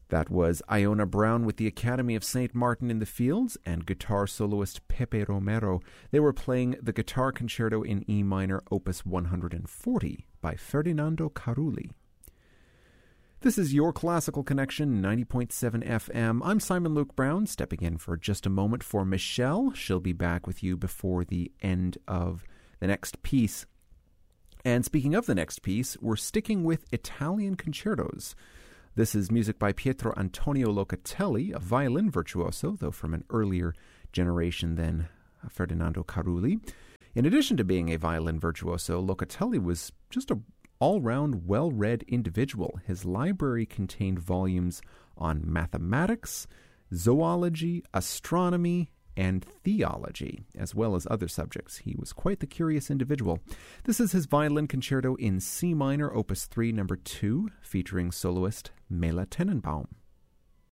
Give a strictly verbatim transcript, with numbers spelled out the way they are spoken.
That was Iona Brown with the Academy of Saint Martin in the Fields and guitar soloist Pepe Romero. They were playing the Guitar Concerto in E minor, opus one hundred forty by Ferdinando Carulli. This is Your Classical Connection, ninety point seven F M. I'm Simon Luke Brown, stepping in for just a moment for Michelle. She'll be back with you before the end of the next piece. And speaking of the next piece, we're sticking with Italian concertos. This is music by Pietro Antonio Locatelli, a violin virtuoso, though from an earlier generation than Ferdinando Carulli. In addition to being a violin virtuoso, Locatelli was just an all-round, well-read individual. His library contained volumes on mathematics, zoology, astronomy, and theology, as well as other subjects. He was quite the curious individual. This is his violin concerto in C minor, opus three, number two, featuring soloist Mela Tenenbaum.